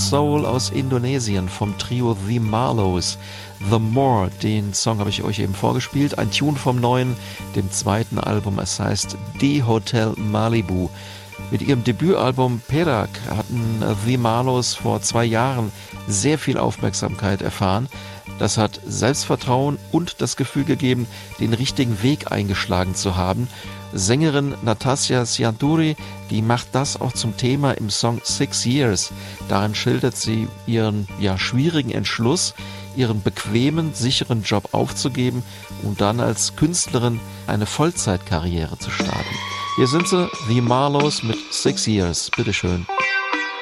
Soul aus Indonesien vom Trio The Marlows. The More, den Song habe ich euch eben vorgespielt, ein Tune vom neuen, dem zweiten Album, es heißt The Hotel Malibu. Mit ihrem Debütalbum Perak hatten The Marlows vor 2 Jahren sehr viel Aufmerksamkeit erfahren. Das hat Selbstvertrauen und das Gefühl gegeben, den richtigen Weg eingeschlagen zu haben. Sängerin Natasja Sianturi, die macht das auch zum Thema im Song 6 Years. Darin schildert sie ihren schwierigen Entschluss, ihren bequemen, sicheren Job aufzugeben und dann als Künstlerin eine Vollzeitkarriere zu starten. Hier sind sie, The Marlows mit 6 Years. Bitteschön.